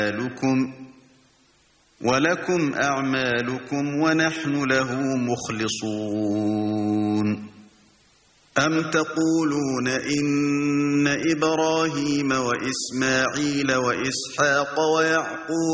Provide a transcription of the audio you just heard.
ولكم أعمالكم ونحن له مخلصون أم تقولون إن إبراهيم وإسماعيل وإسحاق ويعقوب